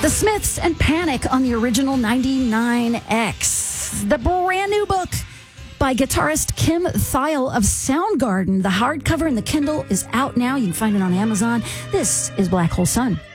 The Smiths and Panic on the original 99X. The brand new book by guitarist Kim Thayil of Soundgarden. The hardcover and the Kindle is out now. You can find it on Amazon. This is Black Hole Sun.